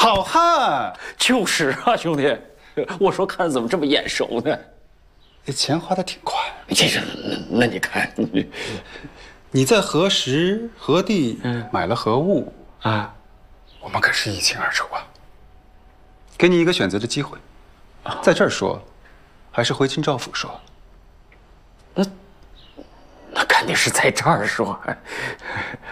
好汉。 就是啊，兄弟，我说看怎么这么眼熟呢？ 这钱花的挺快。 那你看， 你在何时何地买了何物啊？ 我们可是一清二楚啊。给你一个选择的机会，在这儿说，还是回京兆府说？ 那肯定是在这儿说。